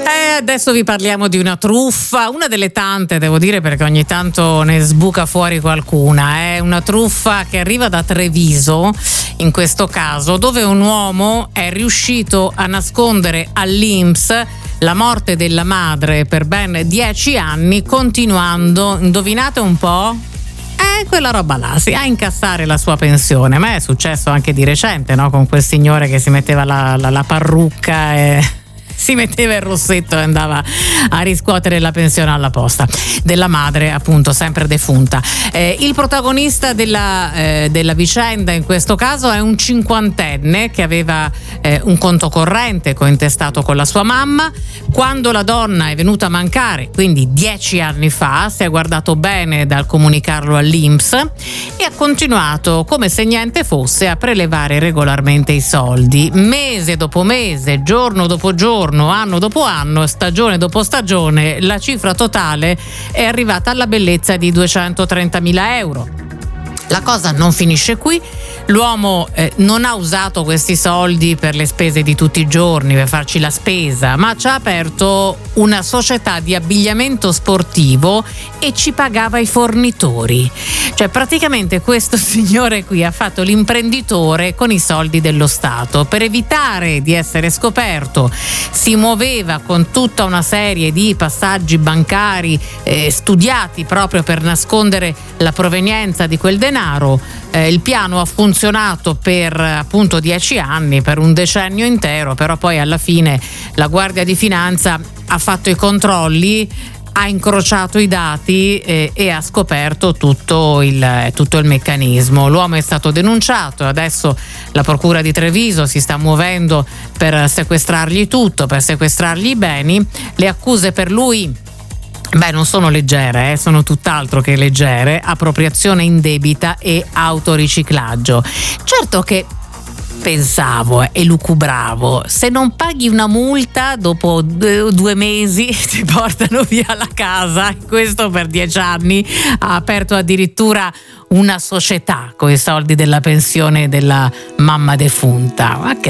Adesso vi parliamo di una truffa, una delle tante, devo dire, perché ogni tanto ne sbuca fuori qualcuna. È una truffa che arriva da Treviso, in questo caso, dove un uomo è riuscito a nascondere all'INPS la morte della madre per ben 10 anni, continuando, indovinate un po'? Quella roba là, a incassare la sua pensione. Ma è successo anche di recente, no? Con quel signore che si metteva la parrucca e si metteva il rossetto e andava a riscuotere la pensione alla posta della madre, appunto, sempre defunta. Il protagonista della vicenda in questo caso è un 50enne che aveva un conto corrente cointestato con la sua mamma. Quando la donna è venuta a mancare, quindi 10 anni fa, si è guardato bene dal comunicarlo all'INPS e ha continuato come se niente fosse a prelevare regolarmente i soldi, mese dopo mese, giorno dopo giorno, anno dopo anno, stagione dopo stagione. La cifra totale è arrivata alla bellezza di 230.000 euro. La cosa non finisce qui. L'uomo non ha usato questi soldi per le spese di tutti i giorni, per farci la spesa, ma ci ha aperto una società di abbigliamento sportivo e ci pagava i fornitori. Cioè, praticamente questo signore qui ha fatto l'imprenditore con i soldi dello Stato. Per evitare di essere scoperto si muoveva con tutta una serie di passaggi bancari studiati proprio per nascondere la provenienza di quel denaro. Il piano ha funzionato per appunto 10 anni, per un decennio intero, però poi alla fine la Guardia di Finanza ha fatto i controlli, ha incrociato i dati e ha scoperto tutto il meccanismo. L'uomo è stato denunciato e adesso la Procura di Treviso si sta muovendo per sequestrargli tutto, per sequestrargli i beni. Le accuse per lui non sono leggere, sono tutt'altro che leggere: appropriazione indebita e autoriciclaggio. Certo che pensavo e lucubravo, se non paghi una multa dopo 2 mesi ti portano via la casa. Questo per 10 anni ha aperto addirittura una società con i soldi della pensione della mamma defunta. Ma che